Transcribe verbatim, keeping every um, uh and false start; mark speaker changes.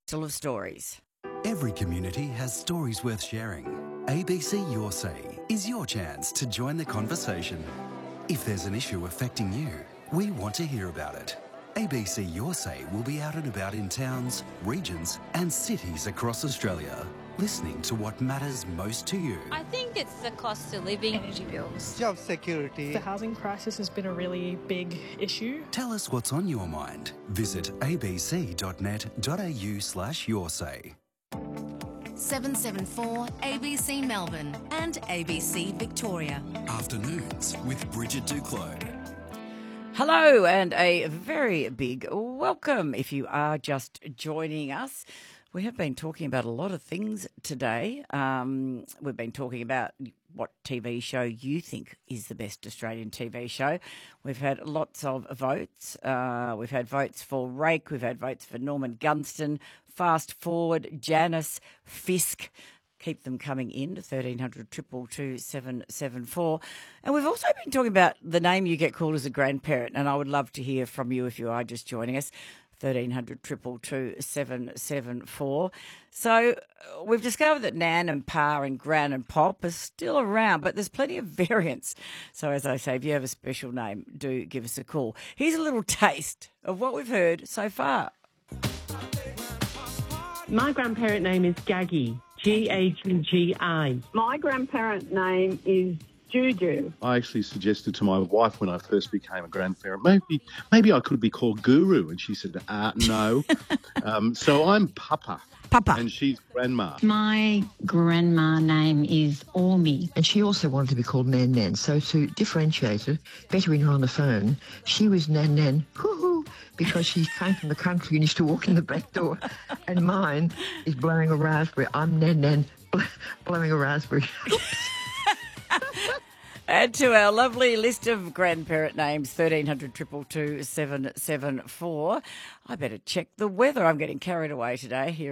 Speaker 1: Full of stories.
Speaker 2: Every community has stories worth sharing. A B C Your Say is your chance to join the conversation. If there's an issue affecting you, we want to hear about it. A B C Your Say will be out and about in towns, regions and cities across Australia, listening to what matters most to you.
Speaker 3: I think it's the cost of living.
Speaker 4: Energy bills.
Speaker 5: Job security.
Speaker 6: The housing crisis has been a really big issue.
Speaker 2: Tell us what's on your mind. Visit abc.net.au slash your say.
Speaker 7: seven seven four A B C Melbourne and A B C Victoria.
Speaker 2: Afternoons with Bridget Duclos.
Speaker 1: Hello and a very big welcome if you are just joining us. We have been talking about a lot of things today. Um, we've been talking about what T V show you think is the best Australian T V show. We've had lots of votes. Uh, we've had votes for Rake. We've had votes for Norman Gunston, Fast Forward, Janice, Fisk. Keep them coming in to thirteen hundred two two two seven seven four. And we've also been talking about the name you get called as a grandparent, and I would love to hear from you if you are just joining us. thirteen hundred two two two seven seven four. So uh, we've discovered that Nan and Pa and Gran and Pop are still around, but there's plenty of variants. So as I say, if you have a special name, do give us a call. Here's a little taste of what we've heard so far.
Speaker 8: My grandparent name is Gaggy, G A G G I.
Speaker 9: My grandparent name is Juju.
Speaker 10: I actually suggested to my wife when I first became a grandparent, maybe maybe I could be called Guru, and she said, uh, no. um, so I'm Papa.
Speaker 1: Papa.
Speaker 10: And she's Grandma.
Speaker 11: My grandma name is Ormi.
Speaker 12: And she also wanted to be called Nan Nan. So to differentiate it, better when you're on the phone, she was Nan Nan, hoo-hoo, because she came from the country and used to walk in the back door. And mine is blowing a raspberry. I'm Nan Nan, blowing a raspberry.
Speaker 1: Add to our lovely list of grandparent names, thirteen hundred two two two seven seven four. I better check the weather. I'm getting carried away today here.